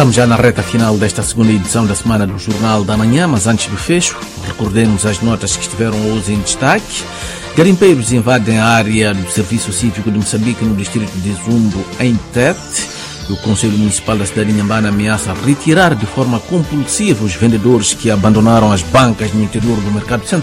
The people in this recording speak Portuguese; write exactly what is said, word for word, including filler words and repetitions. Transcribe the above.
Estamos já na reta final desta segunda edição da Semana do Jornal da Manhã, mas antes do fecho, recordemos as notas que estiveram hoje em destaque. Garimpeiros invadem a área do Serviço Cívico de Moçambique no distrito de Zumbo, em Tete. O Conselho Municipal da cidade de Inhambane ameaça retirar de forma compulsiva os vendedores que abandonaram as bancas no interior do mercado central.